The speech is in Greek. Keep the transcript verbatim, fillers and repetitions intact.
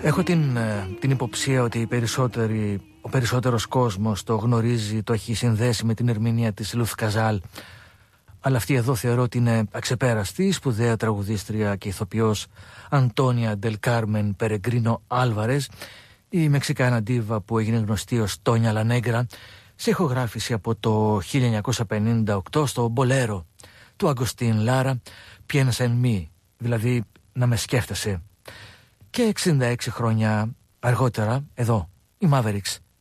Έχω την, την υποψία ότι οι περισσότεροι, ο περισσότερος κόσμος το γνωρίζει, το έχει συνδέσει με την ερμηνεία της Λουθ Καζάλ. Αλλά αυτή εδώ θεωρώ ότι είναι αξεπέραστη, η σπουδαία τραγουδίστρια και ηθοποιός Αντώνια Ντελ Κάρμεν Περεγκρίνο Άλβαρες, η Μεξικάνα ντίβα που έγινε γνωστή ως Τόνια Λανέγκρα, σε ηχογράφηση από το χίλια εννιακόσια πενήντα οκτώ στο Μπολέρο του Αγκοστίν Λάρα, Piensa en mí, δηλαδή να με σκέφτεσαι. Και εξήντα έξι χρόνια αργότερα, εδώ, οι Mavericks